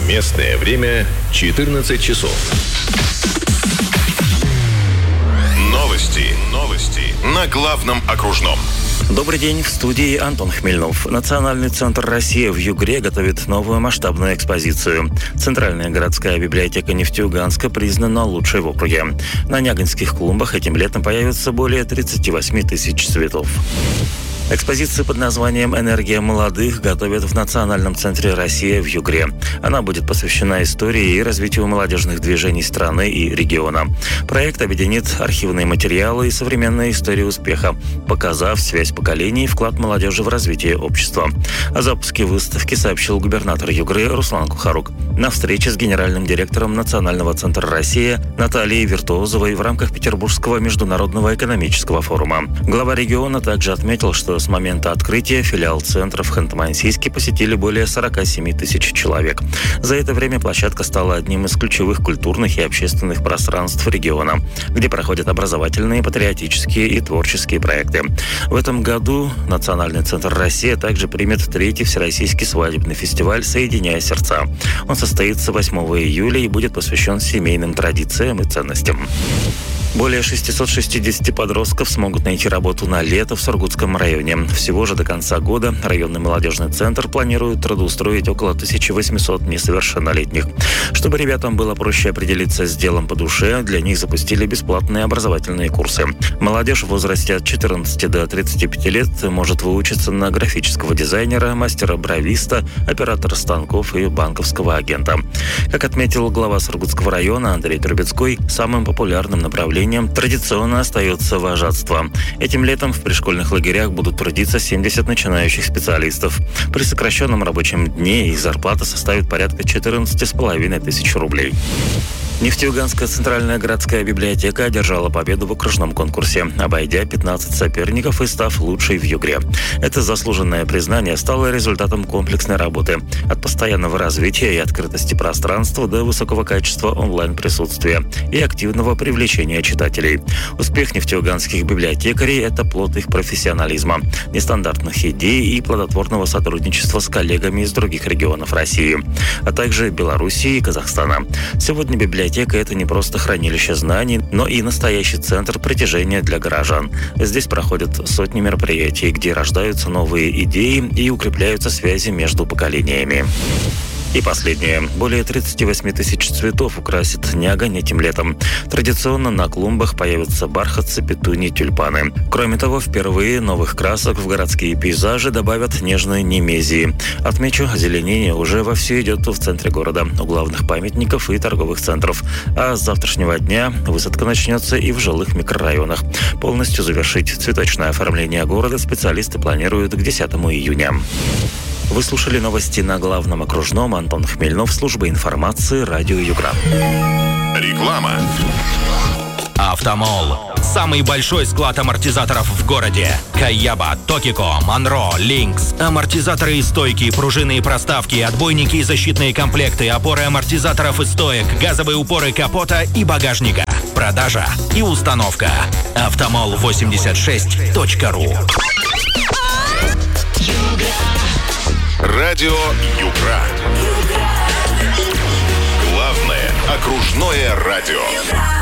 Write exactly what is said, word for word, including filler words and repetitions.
Местное время четырнадцать часов. Новости. Новости на главном окружном. Добрый день, в студии Антон Хмельнов. Национальный центр России в Югре готовит новую масштабную экспозицию. Центральная городская библиотека Нефтеюганска признана лучшей в округе. На Нягинских клумбах этим летом появится более тридцать восемь тысяч цветов. Экспозицию под названием «Энергия молодых» готовят в Национальном центре России в Югре. Она будет посвящена истории и развитию молодежных движений страны и региона. Проект объединит архивные материалы и современную историю успеха, показав связь поколений и вклад молодежи в развитие общества. О запуске выставки сообщил губернатор Югры Руслан Кухарук на встрече с генеральным директором Национального центра России Натальей Виртуозовой в рамках Петербургского международного экономического форума. Глава региона также отметил, что с момента открытия филиал центра в Ханты-Мансийске посетили более сорок семь тысяч человек. За это время площадка стала одним из ключевых культурных и общественных пространств региона, где проходят образовательные, патриотические и творческие проекты. В этом году Национальный центр России также примет третий всероссийский свадебный фестиваль «Соединяя сердца». Он состоится восьмого июля и будет посвящен семейным традициям и ценностям. Более шестьсот шестьдесят подростков смогут найти работу на лето в Сургутском районе. Всего же до конца года районный молодежный центр планирует трудоустроить около тысячи восьмисот несовершеннолетних. Чтобы ребятам было проще определиться с делом по душе, для них запустили бесплатные образовательные курсы. Молодежь в возрасте от четырнадцати до тридцати пяти лет может выучиться на графического дизайнера, мастера-бровиста, оператора станков и банковского агента. Как отметил глава Сургутского района Андрей Трубецкой, самым популярным направлением традиционно остается вожатство. Этим летом в пришкольных лагерях будут трудиться семьдесят начинающих специалистов. При сокращенном рабочем дне их зарплата составит порядка четырнадцати с половиной тысяч рублей. Нефтеюганская центральная городская библиотека одержала победу в окружном конкурсе, обойдя пятнадцать соперников и став лучшей в Югре. Это заслуженное признание стало результатом комплексной работы. От постоянного развития и открытости пространства до высокого качества онлайн-присутствия и активного привлечения читателей. Успех нефтеюганских библиотекарей – это плод их профессионализма, нестандартных идей и плодотворного сотрудничества с коллегами из других регионов России, а также Белоруссии и Казахстана. Сегодня библиотека Библиотека – это не просто хранилище знаний, но и настоящий центр притяжения для горожан. Здесь проходят сотни мероприятий, где рождаются новые идеи и укрепляются связи между поколениями. И последнее. Более тридцати восьми тысяч цветов украсит Нягань этим летом. Традиционно на клумбах появятся бархатцы, петунии, тюльпаны. Кроме того, впервые новых красок в городские пейзажи добавят нежные немезии. Отмечу, озеленение уже вовсю идет в центре города, у главных памятников и торговых центров. А с завтрашнего дня высадка начнется и в жилых микрорайонах. Полностью завершить цветочное оформление города специалисты планируют к десятому июня. Вы слушали новости на главном окружном. Антон Хмельнов, служба информации, радио Югра. Реклама. Автомол. Самый большой склад амортизаторов в городе. Каяба, Токико, Монро, Линкс. Амортизаторы и стойки, пружины и проставки, отбойники и защитные комплекты, опоры амортизаторов и стоек, газовые упоры капота и багажника. Продажа и установка. автомол восемьдесят шесть точка ру. Радио Югра. Главное окружное радио.